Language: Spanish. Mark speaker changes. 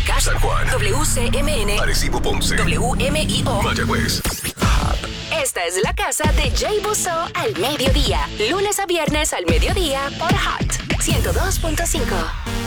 Speaker 1: Moca,
Speaker 2: San Juan,
Speaker 1: WCMN,
Speaker 2: Arecibo, Ponce,
Speaker 1: WMIO,
Speaker 2: Mayagüez.
Speaker 1: Esta es la casa de Jay Busso al mediodía. Lunes a viernes al mediodía por Hot 102.5.